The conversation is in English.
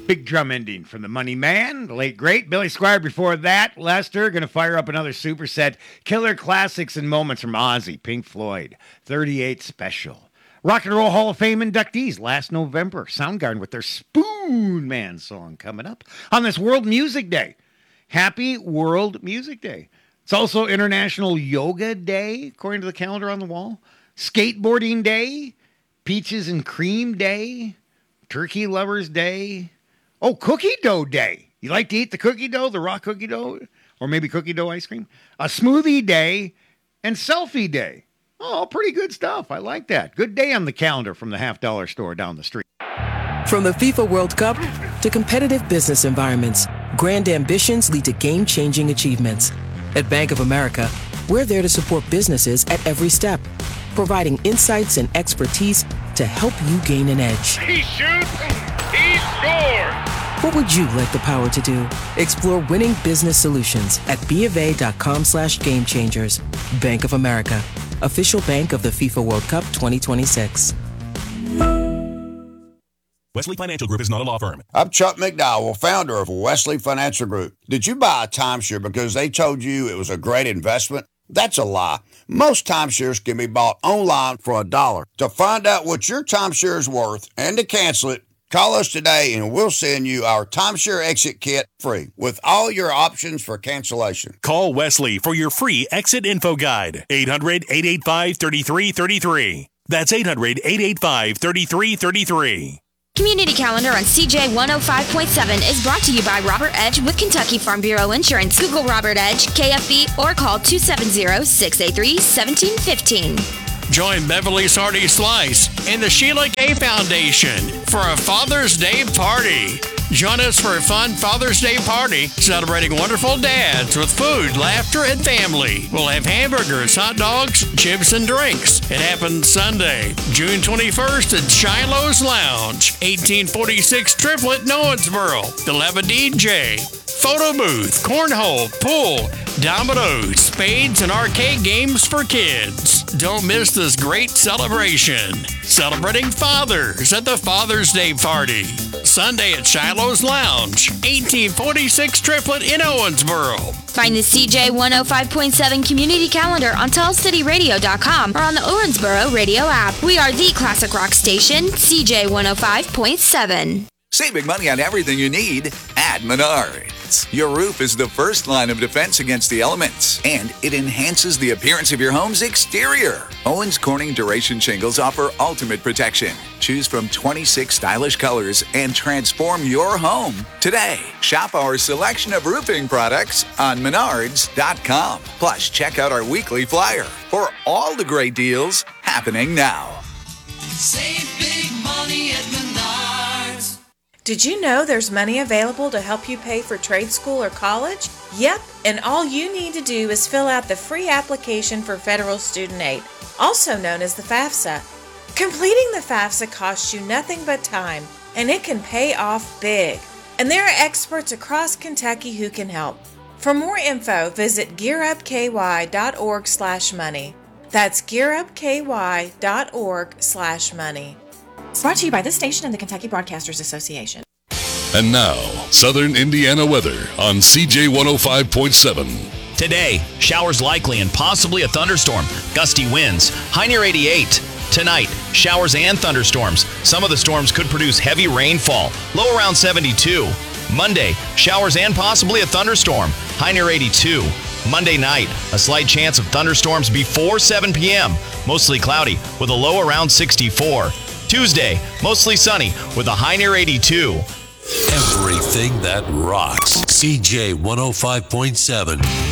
Big drum ending from the Money Man, the late great Billy Squier. Before that, Lester going to fire up another superset. Killer classics and moments from Ozzy, Pink Floyd, 38 Special. Rock and Roll Hall of Fame inductees last November. Soundgarden with their Spoon Man song coming up on this World Music Day. Happy World Music Day. It's also International Yoga Day, according to the calendar on the wall. Skateboarding Day, Peaches and Cream Day, Turkey Lovers Day. Oh, Cookie Dough Day. You like to eat the cookie dough, the raw cookie dough, or maybe cookie dough ice cream? A Smoothie Day and Selfie Day. Oh, pretty good stuff. I like that. Good day on the calendar from the $50 store down the street. From the FIFA World Cup to competitive business environments, grand ambitions lead to game-changing achievements. At Bank of America, we're there to support businesses at every step, providing insights and expertise to help you gain an edge. He shoots, he scores! What would you like the power to do? Explore winning business solutions at BofA.com/gamechangers. Bank of America, official bank of the FIFA World Cup 2026. Wesley Financial Group is not a law firm. I'm Chuck McDowell, founder of Wesley Financial Group. Did you buy a timeshare because they told you it was a great investment? That's a lie. Most timeshares can be bought online for $1. To find out what your timeshare is worth and to cancel it, call us today and we'll send you our timeshare exit kit free with all your options for cancellation. Call Wesley for your free exit info guide. 800-885-3333. That's 800-885-3333. Community Calendar on CJ 105.7 is brought to you by Robert Edge with Kentucky Farm Bureau Insurance. Google Robert Edge, KFB, or call 270-683-1715. Join Beverly Sardi Slice and the Sheila Gay Foundation for a Father's Day party. Join us for a fun Father's Day party celebrating wonderful dads with food, laughter, and family. We'll have hamburgers, hot dogs, chips, and drinks. It happens Sunday, June 21st at Shiloh's Lounge, 1846 Triplet, Owensboro. They'll have a DJ, photo booth, cornhole, pool, dominoes, spades, and arcade games for kids. Don't miss this great celebration. Celebrating fathers at the Father's Day Party. Sunday at Shiloh's Lounge, 1846 Triplet in Owensboro. Find the CJ 105.7 Community Calendar on TellCityRadio.com or on the Owensboro Radio app. We are the classic rock station, CJ 105.7. Saving money on everything you need at Menards. Your roof is the first line of defense against the elements, and it enhances the appearance of your home's exterior. Owens Corning Duration Shingles offer ultimate protection. Choose from 26 stylish colors and transform your home today. Shop our selection of roofing products on Menards.com. Plus, check out our weekly flyer for all the great deals happening now. Save big money at Menards. Did you know there's money available to help you pay for trade school or college? Yep, and all you need to do is fill out the free application for federal student aid, also known as the FAFSA. Completing the FAFSA costs you nothing but time, and it can pay off big. And there are experts across Kentucky who can help. For more info, visit gearupky.org/money. That's gearupky.org/money. Brought to you by this station and the Kentucky Broadcasters Association. And now, Southern Indiana weather on CJ 105.7. Today, showers likely and possibly a thunderstorm. Gusty winds, high near 88. Tonight, showers and thunderstorms. Some of the storms could produce heavy rainfall, low around 72. Monday, showers and possibly a thunderstorm, high near 82. Monday night, a slight chance of thunderstorms before 7 p.m. Mostly cloudy with a low around 64. Tuesday, mostly sunny with a high near 82. Everything that rocks. CJ 105.7.